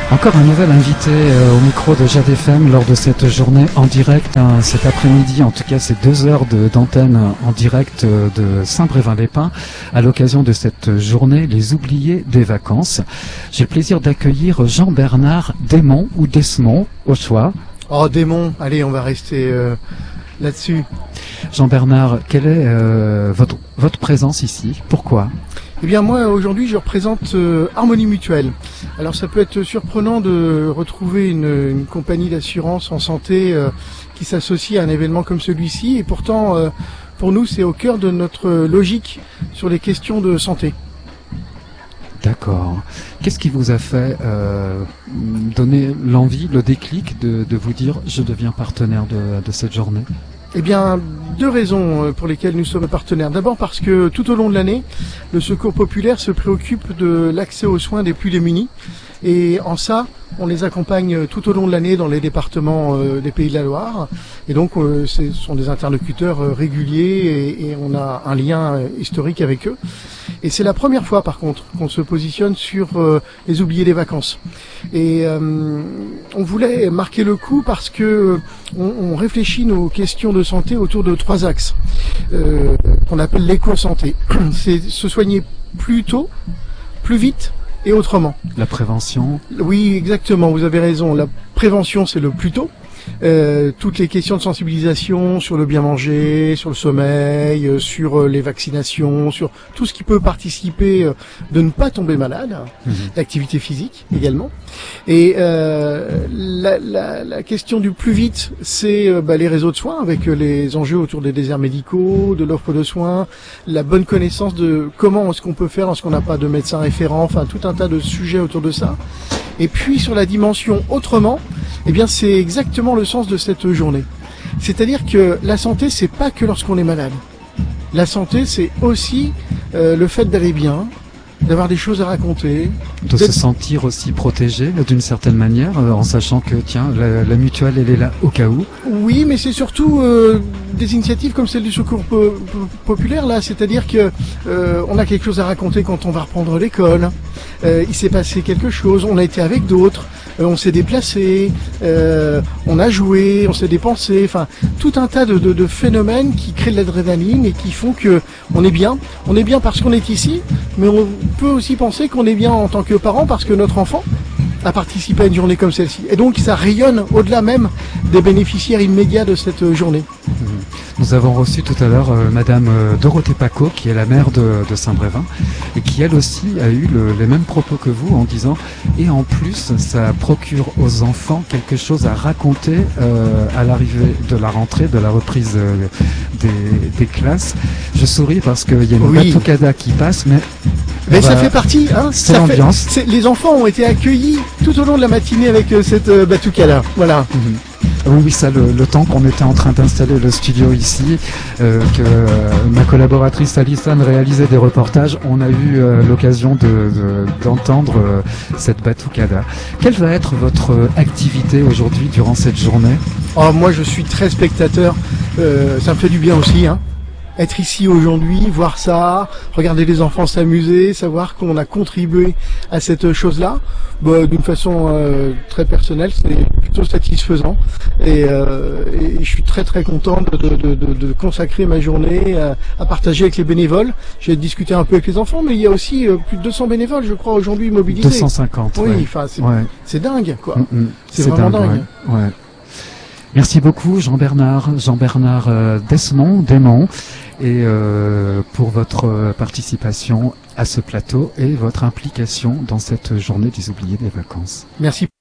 Encore un nouvel invité au micro de Jade FM lors de cette journée en direct, cet après-midi, en tout cas c'est 2 heures d'antenne en direct de Saint-Brévin-les-Pins à l'occasion de cette journée Les Oubliés des vacances. J'ai le plaisir d'accueillir Jean-Bernard Desmond ou Desmond au choix. Oh Desmond, allez on va rester là-dessus. Jean-Bernard, quelle est votre présence ici? Pourquoi? Eh bien moi aujourd'hui je représente Harmonie Mutuelle. Alors ça peut être surprenant de retrouver une compagnie d'assurance en santé qui s'associe à un événement comme celui-ci et pourtant pour nous c'est au cœur de notre logique sur les questions de santé. D'accord. Qu'est-ce qui vous a fait donner l'envie, le déclic de vous dire je deviens partenaire de cette journée? Eh bien, 2 raisons pour lesquelles nous sommes partenaires. D'abord parce que tout au long de l'année, le Secours populaire se préoccupe de l'accès aux soins des plus démunis. Et en ça, on les accompagne tout au long de l'année dans les départements des Pays de la Loire. Et donc, ce sont des interlocuteurs réguliers et on a un lien historique avec eux. Et c'est la première fois, par contre, qu'on se positionne sur les oubliés des vacances. Et on voulait marquer le coup parce que on réfléchit nos questions de santé autour de 3 axes qu'on appelle l'éco-santé. C'est se soigner plus tôt, plus vite et autrement. La prévention. Oui, exactement, vous avez raison. La prévention, c'est le plus tôt. Toutes les questions de sensibilisation sur le bien manger, sur le sommeil, sur les vaccinations, sur tout ce qui peut participer de ne pas tomber malade, l'activité physique également. Et la question du plus vite, c'est les réseaux de soins avec les enjeux autour des déserts médicaux, de l'offre de soins, la bonne connaissance de comment est-ce qu'on peut faire lorsqu'on n'a pas de médecin référent, enfin tout un tas de sujets autour de ça. Et puis sur la dimension autrement, eh bien c'est exactement le sens de cette journée. C'est-à-dire que la santé, c'est pas que lorsqu'on est malade. La santé, c'est aussi le fait d'aller bien, d'avoir des choses à raconter. De se sentir aussi protégé d'une certaine manière, en sachant que tiens, la mutuelle elle est là au cas où. Oui, mais c'est surtout des initiatives comme celle du Secours populaire là, c'est-à-dire que on a quelque chose à raconter quand on va reprendre l'école. Il s'est passé quelque chose, on a été avec d'autres. On s'est déplacé, on a joué, on s'est dépensé, enfin tout un tas de phénomènes qui créent de l'adrénaline et qui font que on est bien. On est bien parce qu'on est ici, mais on peut aussi penser qu'on est bien en tant que parent parce que notre enfant a participé à une journée comme celle-ci. Et donc ça rayonne au-delà même des bénéficiaires immédiats de cette journée. Nous avons reçu tout à l'heure Madame Dorothée Paco, qui est la maire de Saint-Brévin, et qui elle aussi a eu les mêmes propos que vous en disant et en plus ça procure aux enfants quelque chose à raconter à l'arrivée de la rentrée, de la reprise des classes. Je souris parce qu'il y a une batucada qui passe, mais ça fait partie, hein, c'est l'ambiance. Les enfants ont été accueillis tout au long de la matinée avec cette batucada. Voilà. Oui, ça, le temps qu'on était en train d'installer le studio ici, que ma collaboratrice Alison réalisait des reportages, on a eu l'occasion d'entendre cette batucada. Quelle va être votre activité aujourd'hui durant cette journée? Oh, moi, je suis très spectateur. Ça me fait du bien aussi, hein. Être ici aujourd'hui, voir ça, regarder les enfants s'amuser, savoir qu'on a contribué à cette chose-là, d'une façon très personnelle, c'est plutôt satisfaisant. Et je suis très très content de consacrer ma journée à partager avec les bénévoles. J'ai discuté un peu avec les enfants, mais il y a aussi plus de 200 bénévoles, je crois, aujourd'hui mobilisés. 250. Oui, enfin c'est dingue, quoi. C'est vraiment dingue. Ouais. Merci beaucoup Jean-Bernard Desmond, et pour votre participation à ce plateau et votre implication dans cette journée des oubliés des vacances. Merci.